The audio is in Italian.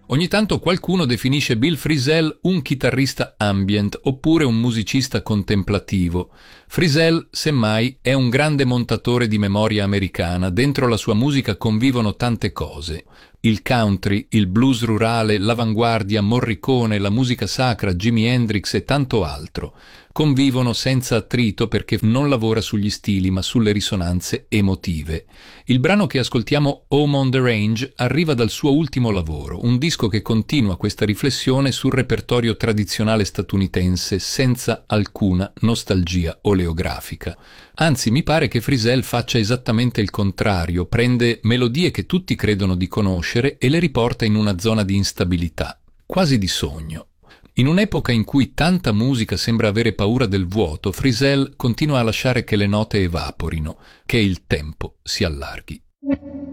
Ogni tanto qualcuno definisce Bill Frisell un chitarrista ambient oppure un musicista contemplativo. Frisell, semmai, è un grande montatore di memoria americana. Dentro la sua musica convivono tante cose. Il country, il blues rurale, l'avanguardia, Morricone, la musica sacra, Jimi Hendrix e tanto altro. Convivono senza attrito perché non lavora sugli stili ma sulle risonanze emotive. Il brano che ascoltiamo, Home on the Range, arriva dal suo ultimo lavoro, un disco che continua questa riflessione sul repertorio tradizionale statunitense senza alcuna nostalgia oleografica. Anzi, mi pare che Frisell faccia esattamente il contrario, prende melodie che tutti credono di conoscere e le riporta in una zona di instabilità, quasi di sogno. In un'epoca in cui tanta musica sembra avere paura del vuoto, Frisell continua a lasciare che le note evaporino, che il tempo si allarghi.